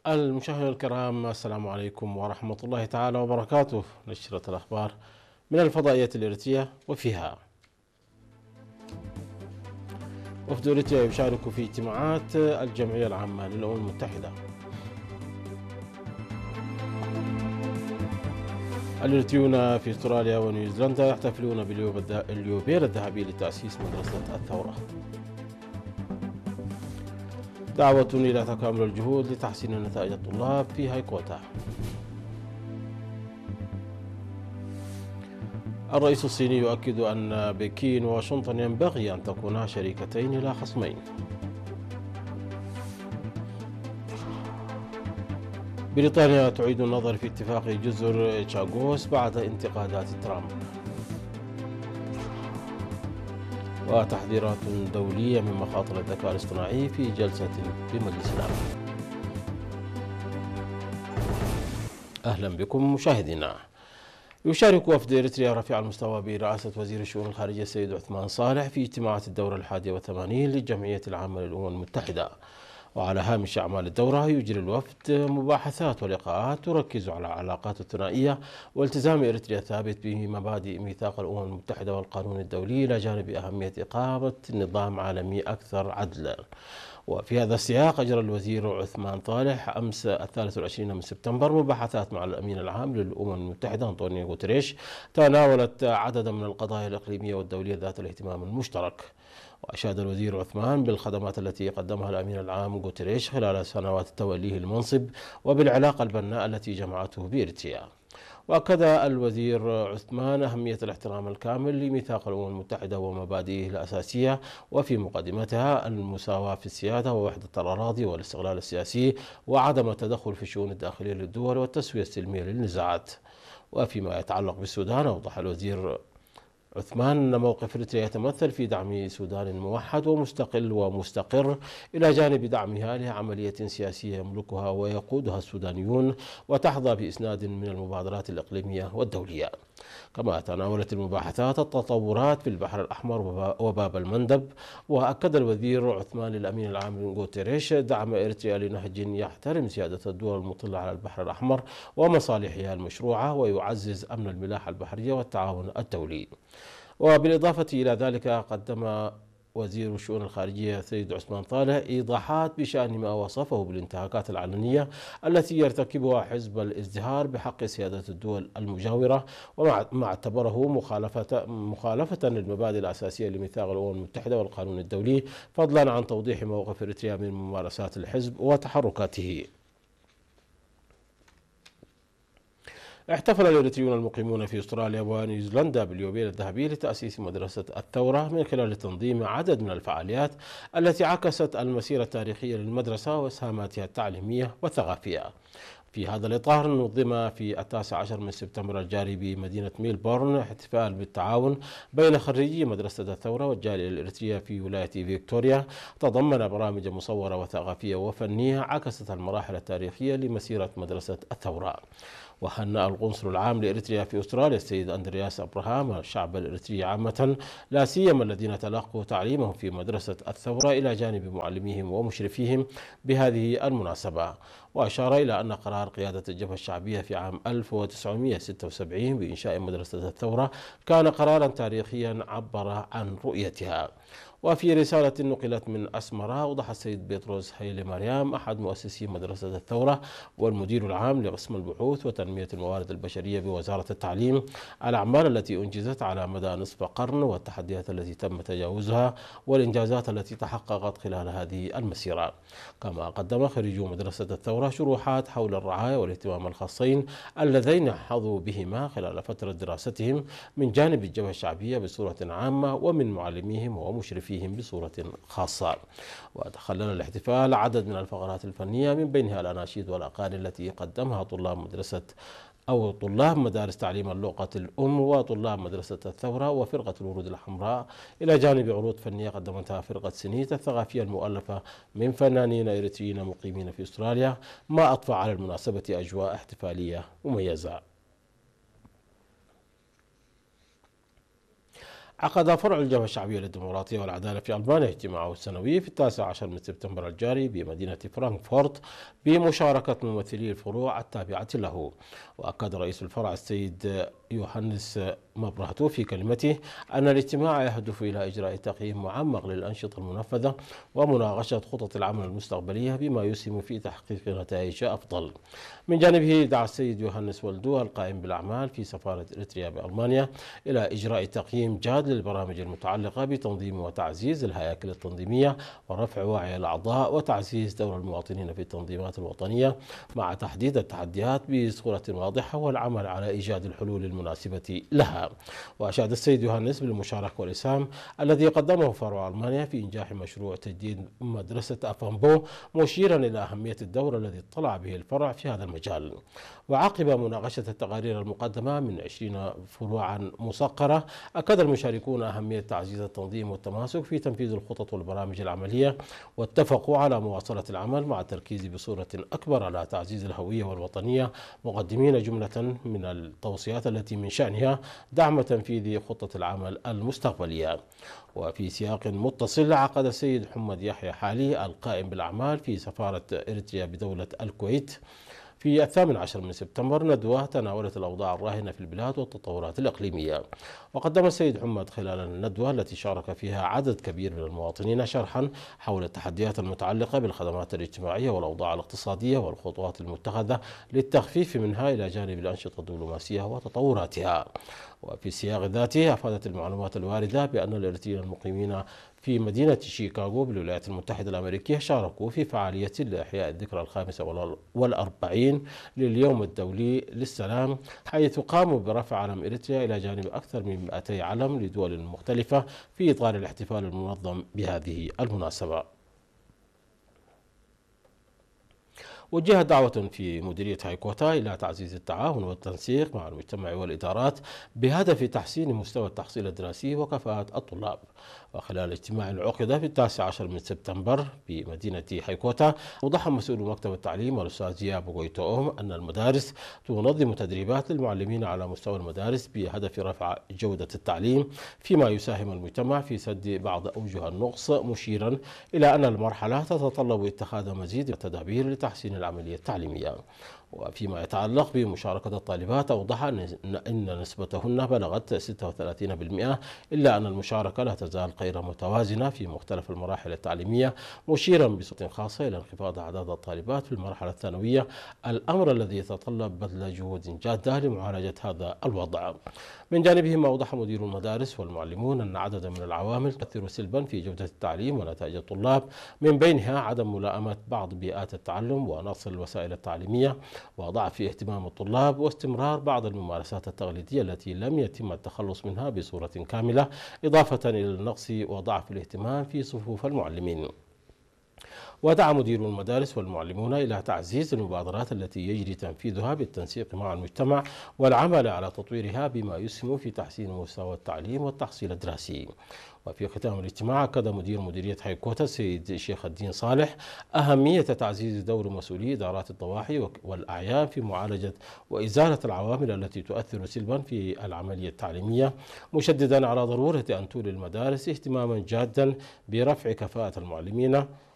المشاهدين الكرام، السلام عليكم ورحمة الله تعالى وبركاته. نشرة الأخبار من الفضائية الإريترية، وفيها: وفد إريتريا يشارك في اجتماعات الجمعية العامة للأمم المتحدة. الإريتريون في أستراليا ونيوزيلندا يحتفلون باليوبيل الذهبي لتأسيس مدرسة الثورة. دعوة إلى تكامل الجهود لتحسين نتائج الطلاب في هايكوتا. الرئيس الصيني يؤكد أن بكين وواشنطن ينبغي أن تكونا شريكتين لا خصمين. بريطانيا تعيد النظر في اتفاق جزر تشاغوس بعد انتقادات ترامب. وتحذيرات دولية من مخاطر الذكاء الاصطناعي في جلسة بمجلس الأمن. أهلا بكم مشاهدينا. يشارك وفد إريتريا رفيع المستوى برئاسة وزير الشؤون الخارجية السيد عثمان صالح في اجتماعات الدورة 81 للجمعية العامة للأمم المتحدة. وعلى هامش أعمال الدورة يجري الوفد مباحثات ولقاءات تركز على العلاقات الثنائية والتزام إريتريا الثابت بمبادئ ميثاق الأمم المتحدة والقانون الدولي، إلى جانب أهمية إقامة نظام عالمي أكثر عدلا. وفي هذا السياق أجرى الوزير عثمان صالح أمس 23 من سبتمبر مباحثات مع الأمين العام للأمم المتحدة أنطونيو غوتريش، تناولت عددا من القضايا الإقليمية والدولية ذات الاهتمام المشترك. وأشاد الوزير عثمان بالخدمات التي قدمها الأمين العام غوتريش خلال سنوات توليه المنصب وبالعلاقة البناء التي جمعته بإريتريا. وأكد الوزير عثمان أهمية الاحترام الكامل لميثاق الأمم المتحدة ومبادئه الأساسية، وفي مقدمتها المساواة في السيادة ووحدة الأراضي والاستقلال السياسي وعدم التدخل في الشؤون الداخلية للدول والتسوية السلمية للنزاعات. وفيما يتعلق بالسودان، أوضح الوزير عثمان أن موقف إريتريا يتمثل في دعم سودان موحد ومستقل ومستقر، إلى جانب دعمها لعملية سياسية يملكها ويقودها السودانيون وتحظى بإسناد من المبادرات الإقليمية والدولية. كما تناولت المباحثات التطورات في البحر الأحمر وباب المندب. وأكد الوزير عثمان للأمين العام غوتريش دعم إريتريا لنهج يحترم سيادة الدول المطلة على البحر الأحمر ومصالحها المشروعة ويعزز أمن الملاحة البحرية والتعاون الدولي. وبالإضافة إلى ذلك قدم وزير الشؤون الخارجية السيد عثمان صالح إيضاحات بشأن ما وصفه بالانتهاكات العلنية التي يرتكبها حزب الازدهار بحق سيادة الدول المجاورة، وما اعتبره مخالفة للمبادئ الأساسية لميثاق الأمم المتحدة والقانون الدولي، فضلا عن توضيح موقف إريتريا من ممارسات الحزب وتحركاته. احتفل الإريتريون المقيمون في أستراليا ونيوزيلندا باليوبيل الذهبي لتأسيس مدرسة الثورة من خلال تنظيم عدد من الفعاليات التي عكست المسيرة التاريخية للمدرسة وإسهاماتها التعليمية والثقافية. في هذا الإطار نظم في 19 من سبتمبر الجاري بمدينة ميلبورن احتفال بالتعاون بين خريجي مدرسة الثورة والجالية الإريترية في ولاية فيكتوريا، تضمن برامج مصورة وثقافية وفنية عكست المراحل التاريخية لمسيرة مدرسة الثورة. وهنأ القنصل العام لإريتريا في أستراليا السيد أندرياس أبراهام الشعب الإريتري عامة، لا سيما الذين تلقوا تعليمهم في مدرسة الثورة، إلى جانب معلميهم ومشرفيهم بهذه المناسبة. وأشار إلى أن قرار قيادة الجبهة الشعبية في عام 1976 بإنشاء مدرسة الثورة كان قرارا تاريخيا عبر عن رؤيتها. وفي رسالة نقلت من أسمرة، أوضح السيد بطرس هيلي مريم أحد مؤسسي مدرسة الثورة والمدير العام لقسم البحوث وتنمية الموارد البشرية بوزارة التعليم الأعمال التي أنجزت على مدى نصف قرن والتحديات التي تم تجاوزها والإنجازات التي تحققت خلال هذه المسيرة. كما قدم خريجو مدرسة الثورة شروحات حول الرعاية والاهتمام الخاصين اللذين حظوا بهما خلال فترة دراستهم من جانب الجبهة الشعبية بصورة عامة ومن معلميهم ومشرفيهم بصورة خاصة. وتخلل الاحتفال عدد من الفقرات الفنية، من بينها الأناشيد والأغاني التي قدمها طلاب مدارس تعليم اللغة الأم وطلاب مدرسة الثورة وفرقة الورود الحمراء، إلى جانب عروض فنية قدمتها فرقة سنيت الثقافية المؤلفة من فنانين إريتريين مقيمين في أستراليا، ما أضفى على المناسبة أجواء احتفالية مميزة. عقد فرع الجبهة الشعبية للديمقراطية والعدالة في ألمانيا اجتماعه السنوي في 19 من سبتمبر الجاري بمدينة فرانكفورت بمشاركة ممثلي الفروع التابعة له. وأكد رئيس الفرع السيد يوهانس مبرهتو في كلمته أن الاجتماع يهدف إلى إجراء تقييم معمق للأنشطة المنفذة ومناقشة خطط العمل المستقبلية بما يسهم في تحقيق نتائج أفضل. من جانبه دعا السيد يوهانس والدو القائم بالأعمال في سفارة إريتريا بألمانيا إلى إجراء تقييم جاد للبرامج المتعلقة بتنظيم وتعزيز الهياكل التنظيمية ورفع وعي الأعضاء وتعزيز دور المواطنين في التنظيمات الوطنية، مع تحديد التحديات بصورة واضحة والعمل على إيجاد الحلول المناسبة لها. وأشاد السيد يوهانس بالمشاركة والإسهام الذي قدمه فرع ألمانيا في إنجاح مشروع تجديد مدرسة أفامبو، مشيرا إلى أهمية الدور الذي اطلع به الفرع في هذا المجال. وعقب مناقشة التقارير المقدمة من 20 فروعا مسقرة، أكد المشاركون أهمية تعزيز التنظيم والتماسك في تنفيذ الخطط والبرامج العملية، واتفقوا على مواصلة العمل مع التركيز بصورة أكبر على تعزيز الهوية والوطنية، مقدمين جملة من التوصيات التي من شأنها دعم تنفيذ خطة العمل المستقبلية. وفي سياق متصل، عقد السيد حمد يحيى حالي القائم بالأعمال في سفارة إريتريا بدولة الكويت في 18 من سبتمبر ندوة تناولت الأوضاع الراهنة في البلاد والتطورات الإقليمية. وقدم السيد حمد خلال الندوة التي شارك فيها عدد كبير من المواطنين شرحا حول التحديات المتعلقة بالخدمات الاجتماعية والأوضاع الاقتصادية والخطوات المتخذة للتخفيف منها إلى جانب الأنشطة الدبلوماسية وتطوراتها. وفي السياق ذاته، أفادت المعلومات الواردة بأن الإريتريين المقيمين في مدينة شيكاغو بالولايات المتحدة الأمريكية شاركوا في فعالية لإحياء الذكرى 45 لليوم الدولي للسلام، حيث قاموا برفع علم إريتريا إلى جانب أكثر من 200 علم لدول مختلفة في إطار الاحتفال المنظم بهذه المناسبة. وجهت دعوة في مديرية هايكوتا إلى تعزيز التعاون والتنسيق مع المجتمع والإدارات بهدف تحسين مستوى التحصيل الدراسي وكفاءة الطلاب. وخلال اجتماع عقد في 19 من سبتمبر بمدينة هايكوتا، أوضح مسؤول مكتب التعليم والأستاذ زياب غويتوم أن المدارس تنظم تدريبات للمعلمين على مستوى المدارس بهدف رفع جودة التعليم، فيما يساهم المجتمع في سد بعض أوجه النقص، مشيرا إلى أن المرحلة تتطلب اتخاذ مزيد من التدابير لتحسين العملية التعليمية. وفيما يتعلق بمشاركة الطالبات، أوضح أن نسبتهن بلغت 36%، إلا أن المشاركة لا تزال غير متوازنة في مختلف المراحل التعليمية، مشيرا بصوت خاصة إلى انخفاض أعداد الطالبات في المرحلة الثانوية، الأمر الذي يتطلب بذل جهود جادة لمعالجة هذا الوضع. من جانبهم، أوضح مدير المدارس والمعلمون أن عددا من العوامل تؤثر سلبا في جودة التعليم ونتائج الطلاب، من بينها عدم ملائمة بعض بيئات التعلم ونقص الوسائل التعليمية وضعف اهتمام الطلاب واستمرار بعض الممارسات التقليدية التي لم يتم التخلص منها بصورة كاملة، إضافة إلى النقص وضعف الاهتمام في صفوف المعلمين. ودعا مدير المدارس والمعلمون إلى تعزيز المبادرات التي يجري تنفيذها بالتنسيق مع المجتمع والعمل على تطويرها بما يسهم في تحسين مستوى التعليم والتحصيل الدراسي. وفي ختام الاجتماع، أكد مديرية هايكوتا السيد شيخ الدين صالح أهمية تعزيز دور مسؤولي إدارات الضواحي والأعيان في معالجة وإزالة العوامل التي تؤثر سلبا في العملية التعليمية، مشددا على ضرورة أن تولي المدارس اهتماما جادا برفع كفاءة المعلمين